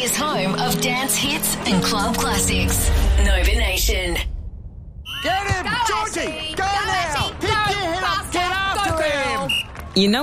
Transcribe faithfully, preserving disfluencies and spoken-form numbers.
Australia's home of dance hits and club classics. Nova Nation. Get him, Go, Georgie! Ashley. Go, Go, now! Ashley. Pick Go, your head up, faster. get after Go, him! girl. You know